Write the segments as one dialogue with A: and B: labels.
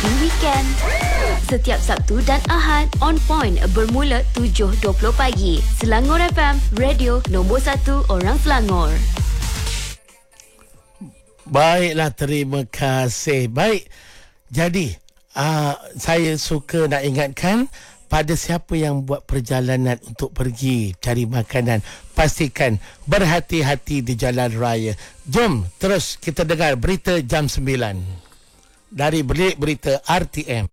A: Happy Weekend. Setiap Sabtu dan Ahad, On Point bermula 7.20 pagi. Selangor FM, radio nombor 1 orang Selangor.
B: Baiklah, terima kasih. Baik, jadi saya suka nak ingatkan pada siapa yang buat perjalanan untuk pergi cari makanan, pastikan berhati-hati di jalan raya. Jom terus kita dengar berita jam 9 dari berita RTM.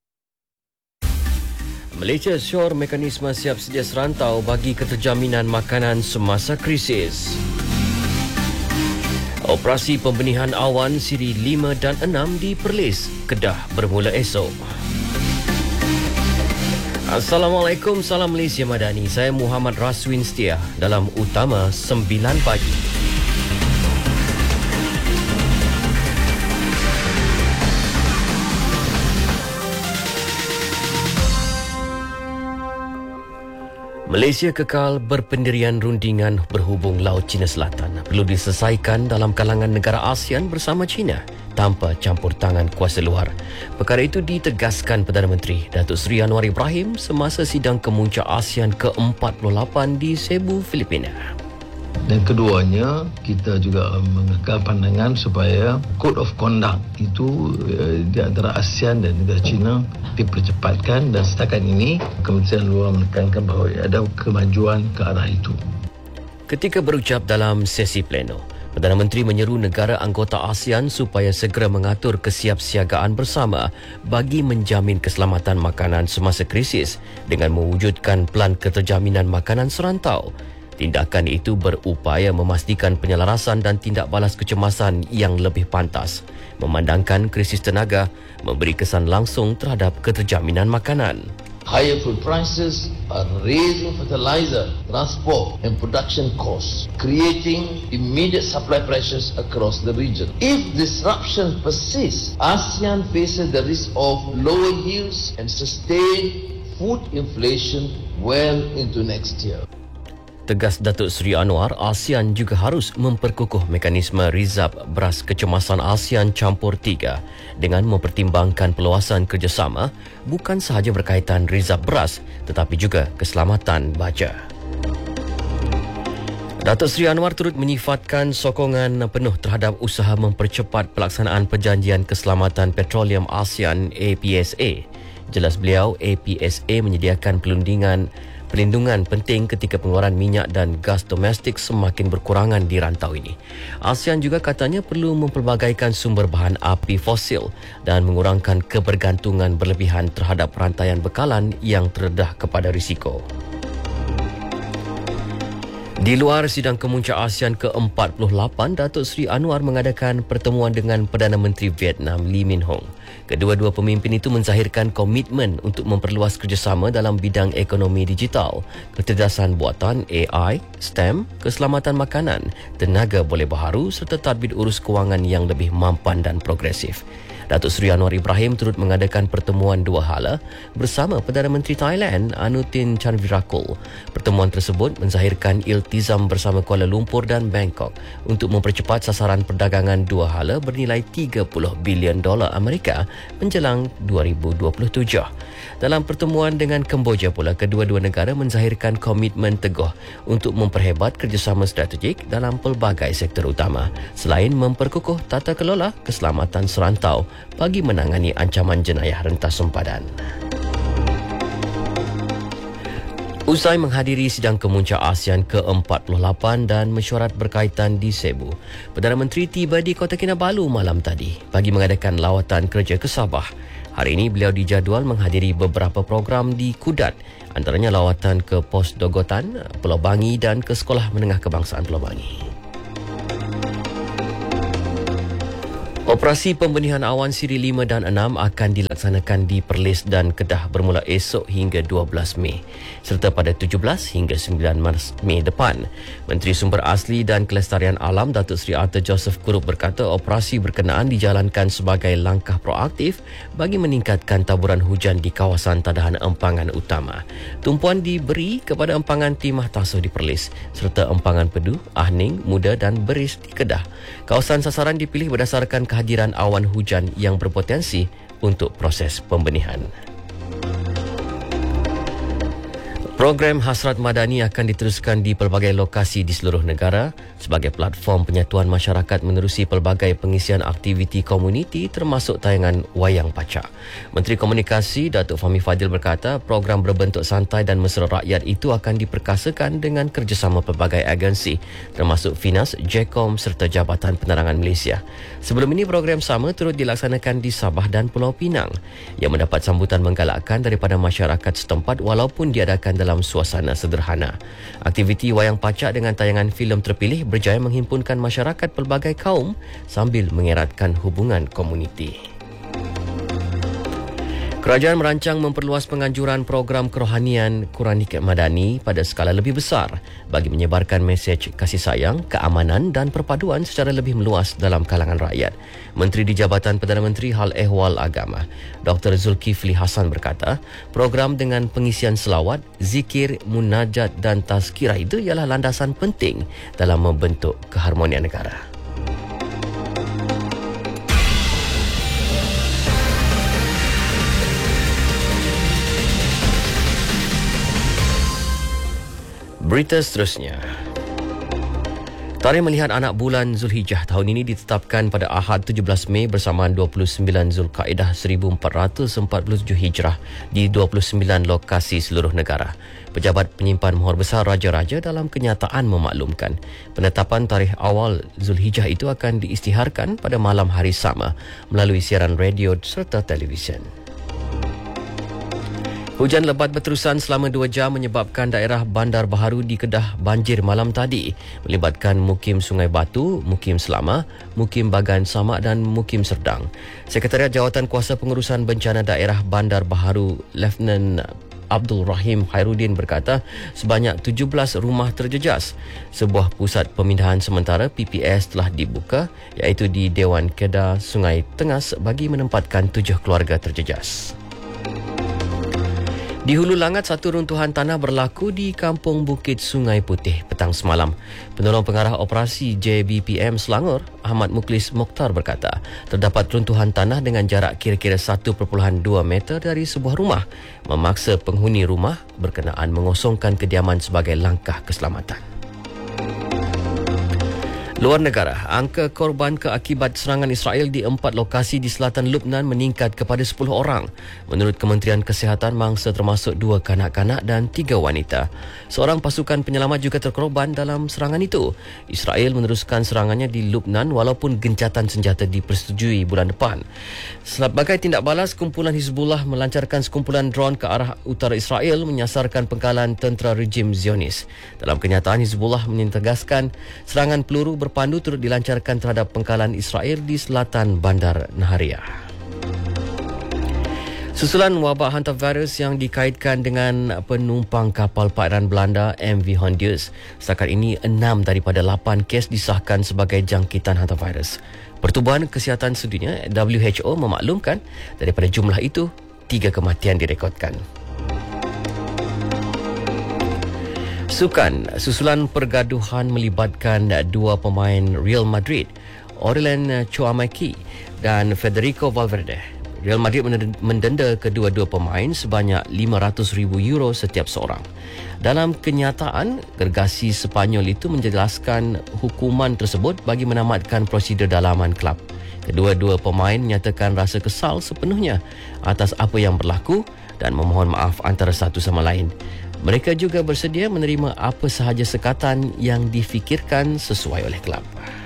C: Malaysia syor mekanisme siap sedia serantau bagi keterjaminan makanan semasa krisis. Operasi pembenihan awan siri 5 dan 6 di Perlis, Kedah bermula esok. Assalamualaikum, salam Malaysia Madani. Saya Muhammad Raswin Setia dalam Utama 9 pagi. Malaysia kekal berpendirian rundingan berhubung Laut Cina Selatan perlu diselesaikan dalam kalangan negara ASEAN bersama China tanpa campur tangan kuasa luar. Perkara itu ditegaskan Perdana Menteri Datuk Seri Anwar Ibrahim semasa sidang kemuncak ASEAN ke-48 di Cebu, Filipina.
D: Dan keduanya, kita juga mengekal pandangan supaya Code of Conduct itu di antara ASEAN dan negara China dipercepatkan, dan setakat ini Kementerian Luar menekankan bahawa ada kemajuan ke arah itu.
C: Ketika berucap dalam sesi pleno, Perdana Menteri menyeru negara anggota ASEAN supaya segera mengatur kesiapsiagaan bersama bagi menjamin keselamatan makanan semasa krisis dengan mewujudkan pelan keterjaminan makanan serantau. Tindakan itu berupaya memastikan penyelarasan dan tindak balas kecemasan yang lebih pantas, memandangkan krisis tenaga memberi kesan langsung terhadap keterjaminan makanan.
E: Higher food prices are raising fertilizer, transport and production costs, creating immediate supply pressures across the region. If disruption persists, ASEAN faces the risk of lower yields and sustained food inflation well into next year.
C: Tegas Datuk Seri Anwar, ASEAN juga harus memperkukuh mekanisme rizab beras kecemasan ASEAN campur 3 dengan mempertimbangkan peluasan kerjasama bukan sahaja berkaitan rizab beras tetapi juga keselamatan baja. Datuk Seri Anwar turut menyifatkan sokongan penuh terhadap usaha mempercepat pelaksanaan Perjanjian Keselamatan Petroleum ASEAN APSA. Jelas beliau, APSA menyediakan pelindungan penting ketika pengeluaran minyak dan gas domestik semakin berkurangan di rantau ini. ASEAN juga katanya perlu mempelbagaikan sumber bahan api fosil dan mengurangkan kebergantungan berlebihan terhadap rantaian bekalan yang terdedah kepada risiko. Di luar sidang kemuncak ASEAN ke-48, Datuk Seri Anwar mengadakan pertemuan dengan Perdana Menteri Vietnam Lee Min Hong. Kedua-dua pemimpin itu menzahirkan komitmen untuk memperluas kerjasama dalam bidang ekonomi digital, kecerdasan buatan AI, STEM, keselamatan makanan, tenaga boleh baharu serta tadbir urus kewangan yang lebih mampan dan progresif. Datuk Seri Anwar Ibrahim turut mengadakan pertemuan dua hala bersama Perdana Menteri Thailand Anutin Chanvirakul. Pertemuan tersebut menzahirkan iltizam bersama Kuala Lumpur dan Bangkok untuk mempercepat sasaran perdagangan dua hala bernilai $30 bilion Amerika menjelang 2027. Dalam pertemuan dengan Kemboja pula, kedua-dua negara menzahirkan komitmen teguh untuk memperhebat kerjasama strategik dalam pelbagai sektor utama selain memperkukuh tata kelola keselamatan serantau bagi menangani ancaman jenayah rentas sempadan. Usai menghadiri sidang kemuncak ASEAN ke-48 dan mesyuarat berkaitan di Cebu, Perdana Menteri tiba di Kota Kinabalu malam tadi bagi mengadakan lawatan kerja ke Sabah. Hari ini beliau dijadual menghadiri beberapa program di Kudat, antaranya lawatan ke Pos Dogotan, Pulau Bangi dan ke Sekolah Menengah Kebangsaan Pulau Bangi. Operasi pembenihan awan siri 5 dan 6 akan dilaksanakan di Perlis dan Kedah bermula esok hingga 12 Mei serta pada 17 hingga 9 Mei depan. Menteri Sumber Asli dan Kelestarian Alam Datuk Seri Arthur Joseph Kurup berkata operasi berkenaan dijalankan sebagai langkah proaktif bagi meningkatkan taburan hujan di kawasan tadahan empangan utama. Tumpuan diberi kepada empangan Timah Tasuh di Perlis serta empangan Pedu, Ahning, Muda dan Beris di Kedah. Kawasan sasaran dipilih berdasarkan kehadiran awan hujan yang berpotensi untuk proses pembenihan. Program Hasrat Madani akan diteruskan di pelbagai lokasi di seluruh negara sebagai platform penyatuan masyarakat menerusi pelbagai pengisian aktiviti komuniti termasuk tayangan Wayang Pacak. Menteri Komunikasi Datuk Fahmi Fadil berkata program berbentuk santai dan mesra rakyat itu akan diperkasakan dengan kerjasama pelbagai agensi termasuk Finas, JECOM serta Jabatan Penerangan Malaysia. Sebelum ini program sama turut dilaksanakan di Sabah dan Pulau Pinang yang mendapat sambutan menggalakkan daripada masyarakat setempat walaupun diadakan dalam suasana sederhana. Aktiviti Wayang Pacak dengan tayangan filem terpilih berjaya menghimpunkan masyarakat pelbagai kaum sambil mengeratkan hubungan komuniti. Kerajaan merancang memperluas penganjuran program kerohanian Quranik Madani pada skala lebih besar bagi menyebarkan mesej kasih sayang, keamanan dan perpaduan secara lebih meluas dalam kalangan rakyat. Menteri di Jabatan Perdana Menteri Hal Ehwal Agama, Dr. Zulkifli Hasan berkata, program dengan pengisian selawat, zikir, munajat dan tazkirah itu ialah landasan penting dalam membentuk keharmonian negara. Berita seterusnya. Tarikh melihat anak bulan Zulhijjah tahun ini ditetapkan pada Ahad 17 Mei bersamaan 29 Zulkaidah 1447 Hijrah di 29 lokasi seluruh negara. Pejabat penyimpan mohor besar Raja-Raja dalam kenyataan memaklumkan penetapan tarikh awal Zulhijjah itu akan diisytiharkan pada malam hari sama melalui siaran radio serta televisyen. Hujan lebat berterusan selama 2 jam menyebabkan daerah Bandar Baharu di Kedah banjir malam tadi, melibatkan Mukim Sungai Batu, Mukim Selama, Mukim Bagan Samak dan Mukim Serdang. Sekretariat Jawatan Kuasa Pengurusan Bencana Daerah Bandar Baharu, Lieutenant Abdul Rahim Khairuddin berkata sebanyak 17 rumah terjejas. Sebuah pusat pemindahan sementara PPS telah dibuka iaitu di Dewan Kedah Sungai Tengas bagi menempatkan 7 keluarga terjejas. Di Hulu Langat, satu runtuhan tanah berlaku di Kampung Bukit Sungai Putih petang semalam. Penolong Pengarah Operasi JBPM Selangor, Ahmad Muklis Mokhtar berkata, terdapat runtuhan tanah dengan jarak kira-kira 1.2 meter dari sebuah rumah, memaksa penghuni rumah berkenaan mengosongkan kediaman sebagai langkah keselamatan. Luar negara, angka korban keakibat serangan Israel di 4 lokasi di selatan Lebanon meningkat kepada 10 orang. Menurut Kementerian Kesihatan, mangsa termasuk 2 kanak-kanak dan 3 wanita. Seorang pasukan penyelamat juga terkorban dalam serangan itu. Israel meneruskan serangannya di Lebanon walaupun gencatan senjata dipersetujui bulan depan. Sebagai tindak balas, kumpulan Hizbullah melancarkan sekumpulan drone ke arah utara Israel menyasarkan pengkalan tentera rejim Zionis. Dalam kenyataan, Hizbullah menegaskan serangan peluru berpandu turut dilancarkan terhadap pengkalan Israel di selatan Bandar Nahariya. Susulan wabak hantavirus yang dikaitkan dengan penumpang kapal perairan Belanda MV Hondius. Setakat ini 6 daripada 8 kes disahkan sebagai jangkitan hantavirus. Pertubuhan Kesihatan Sedunia WHO memaklumkan daripada jumlah itu 3 kematian direkodkan. Sukan, susulan pergaduhan melibatkan 2 pemain Real Madrid, Aurelien Tchouameni dan Federico Valverde. Real Madrid mendenda kedua-dua pemain sebanyak €500,000 setiap seorang. Dalam kenyataan, gergasi Sepanyol itu menjelaskan hukuman tersebut bagi menamatkan prosedur dalaman kelab. Kedua-dua pemain menyatakan rasa kesal sepenuhnya atas apa yang berlaku dan memohon maaf antara satu sama lain. Mereka juga bersedia menerima apa sahaja sekatan yang difikirkan sesuai oleh kelab.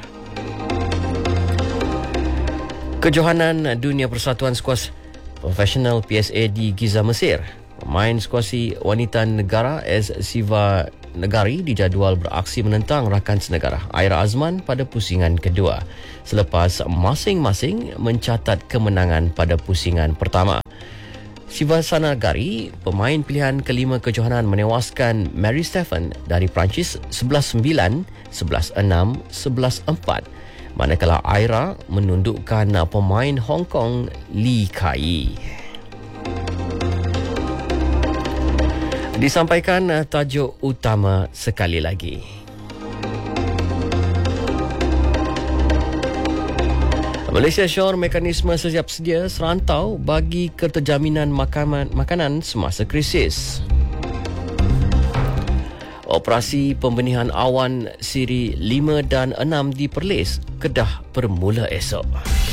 C: Kejohanan Dunia Persatuan Skuas Profesional PSA di Giza, Mesir. Pemain skuasi wanita negara AS Siva Negari dijadual beraksi menentang rakan senegara Aira Azman pada pusingan kedua selepas masing-masing mencatat kemenangan pada pusingan pertama. Siva Sanagari, pemain pilihan kelima kejohanan, menewaskan Mary Stephen dari Perancis 11-9, 11-6, 11-4. Manakala Aira menundukkan pemain Hong Kong Li Kai. Disampaikan tajuk utama sekali lagi. Malaysia syor mekanisme sesiap sedia serantau bagi keterjaminan makanan semasa krisis. Operasi pembenihan awan siri 5 dan 6 di Perlis, Kedah bermula esok.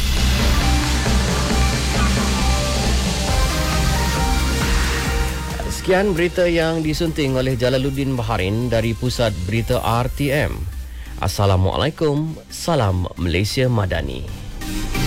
C: Sekian berita yang disunting oleh Jalaluddin Baharin dari Pusat Berita RTM. Assalamualaikum, salam Malaysia Madani.